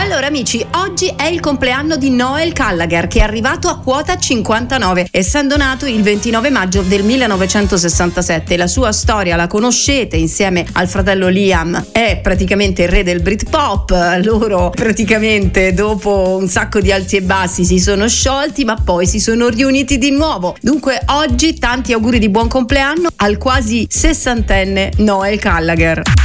Allora amici, oggi è il compleanno di Noel Gallagher, che è arrivato a quota 59, essendo nato il 29 maggio del 1967. La sua storia la conoscete, insieme al fratello Liam è praticamente il re del Britpop. Loro praticamente dopo un sacco di alti e bassi si sono sciolti, ma poi si sono riuniti di nuovo. Dunque oggi tanti auguri di buon compleanno al quasi sessantenne Noel Gallagher.